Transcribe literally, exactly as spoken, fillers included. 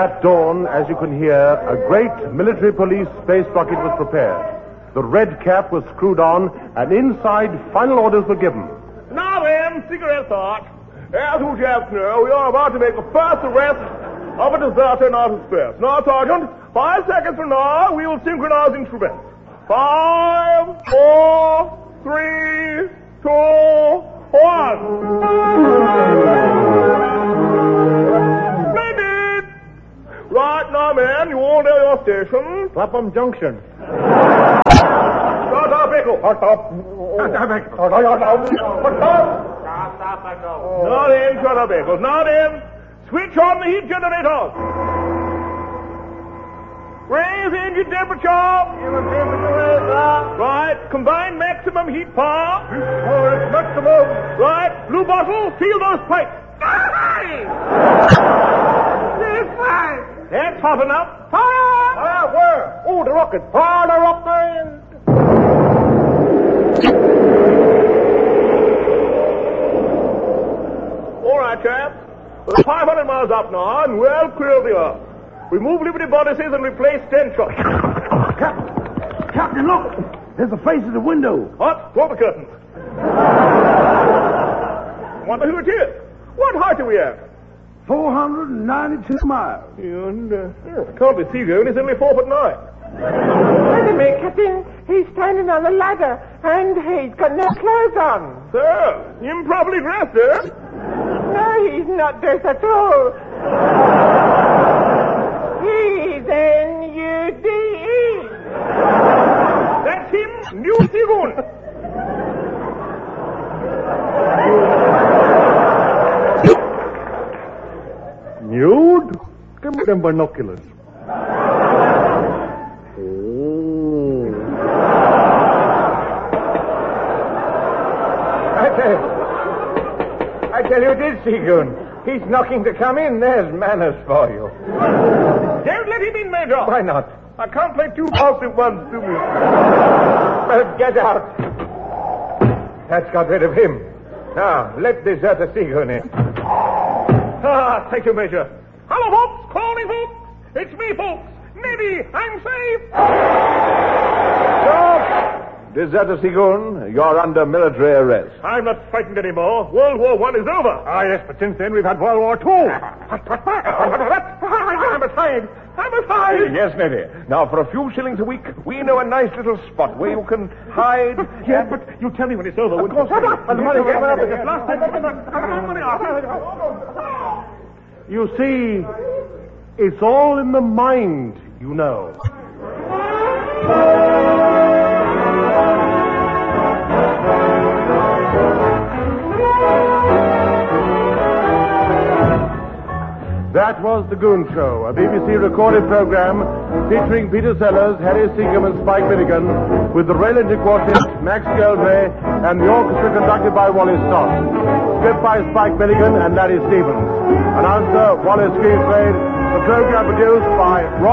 At dawn, as you can hear, a great military police space rocket was prepared. The red cap was screwed on, and inside, final orders were given. Now then, cigarette talk. As you just know, we are about to make the first arrest of a deserter in outer space. Now, Sergeant, five seconds from now, we will synchronize instruments. Five, four, three, two, one. Splendid! Right now, men, you all know your station. Clapham Junction. Start up, Echo. Start up. Start up, Echo. Start up. Start up. Now then, shut up, Echo. Now then, switch on the heat generator. Raise engine temperature. Right, combined maximum heat power. Oh, maximum. Right, blue bottle, seal those pipes. That's hot enough. Fire! Ah, where? Oh, the rocket. Fire the rocket. All right, chaps. We're five hundred miles up now and well clear of the earth. We move Liberty bodices and replace ten shots. Captain, Captain, look. There's a face at the window. What? Draw the curtains. Wonder who it is. What height are we at? four hundred ninety-two miles. And, uh, oh, can't be Seagoon. He's only four foot nine. Wait a minute, Captain. He's standing on the ladder, and he's got no clothes on. Sir, improperly dressed, eh? No, he's not dressed at all. He's N U D E. That's him, New Seagoon. Nude? Give me them binoculars. I tell, I tell you it is Seagoon. He's knocking to come in. There's manners for you. Don't let him in, Major. Why not? I can't play two parts at once, do we? Well, get out. That's got rid of him. Now, let deserter Seagoon in. Ah, thank you, Major. Hello, folks. Call me, folks. It's me, folks. Neddy, I'm safe. Stop! Deserter Seagoon, you're under military arrest. I'm not frightened anymore. World War One is over. Ah, yes, but since then we've had World War Two. I'm afraid. I'm afraid. Yes, Neddy. Now, for a few shillings a week, we know a nice little spot where you can hide. Yes, but you tell me when it's over. Of course. And the money Yes, gets up. yes, It's last time. You see, it's all in the mind, you know. That was The Goon Show, a B B C recorded program featuring Peter Sellers, Harry Seacombe, and Spike Milligan, with the Raylington Quartet, Max Geldray, and the orchestra conducted by Wally Stott. Script by Spike Milligan and Larry Stevens. Announcer Wallace Greenslade. The program produced by Ron